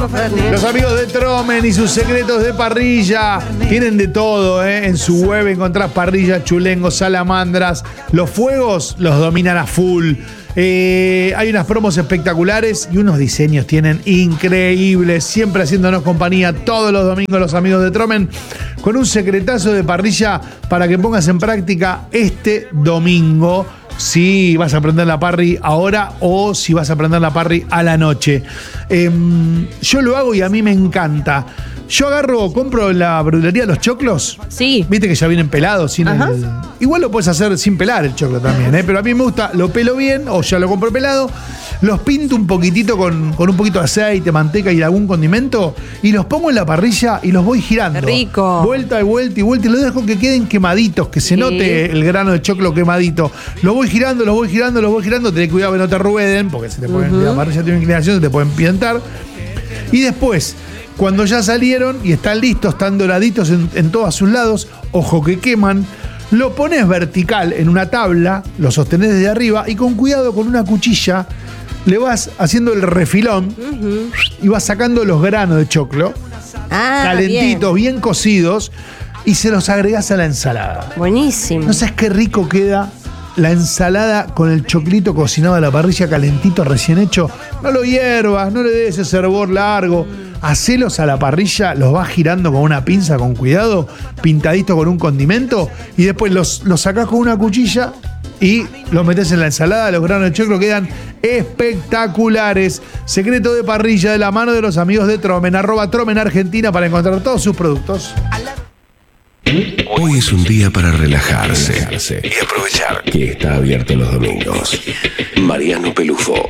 Los amigos de Tromen y sus secretos de parrilla tienen de todo, ¿eh? En su web encontrás parrillas, chulengos, salamandras. Los fuegos los dominan a full. Hay unas promos espectaculares y unos diseños tienen increíbles. Siempre haciéndonos compañía todos los domingos los amigos de Tromen con un secretazo de parrilla para que pongas en práctica este domingo. Si vas a aprender la parry ahora o si vas a aprender la parry a la noche. Yo lo hago y a mí me encanta. Yo compro en la verdulería los choclos. Sí. Viste que ya vienen pelados. Igual lo puedes hacer sin pelar el choclo también, ¿eh? Pero a mí me gusta, lo pelo bien o ya lo compro pelado. Los pinto un poquitito con un poquito de aceite, manteca y algún condimento y los pongo en la parrilla y los voy girando. Qué rico. Vuelta y vuelta y vuelta y los dejo que queden quemaditos, que se note el grano de choclo quemadito. Los voy girando. Tenés cuidado que no te rueden porque se te pueden, la parrilla tiene inclinación, se te pueden piantar. Y después, cuando ya salieron y están listos, están doraditos en todos sus lados, ojo que queman, lo pones vertical en una tabla, lo sostenés desde arriba y con cuidado con una cuchilla le vas haciendo el refilón y vas sacando los granos de choclo calentitos, bien cocidos y se los agregás a la ensalada. Buenísimo. ¿No sabes qué rico queda la ensalada con el choclito cocinado a la parrilla calentito, recién hecho? No lo hiervas, no le des ese hervor largo. Hacelos a la parrilla, los vas girando con una pinza con cuidado, pintadito con un condimento, y después los sacás con una cuchilla y los metés en la ensalada. Los granos de choclo quedan espectaculares. Secreto de parrilla de la mano de los amigos de Tromen. @Tromen Argentina para encontrar todos sus productos. Hoy es un día para relajarse y aprovechar que está abierto los domingos. Mariano Pelufo